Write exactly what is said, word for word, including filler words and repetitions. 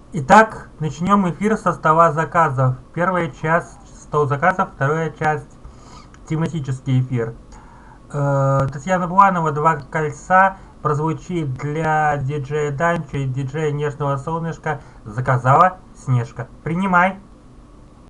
Итак, начнем эфир со стола заказов. Первая часть стол заказов, вторая часть тематический эфир. Э, Татьяна Буланова «Два кольца» прозвучит для диджея Данчо и диджея Нежного Солнышка. Заказала Снежка. Принимай.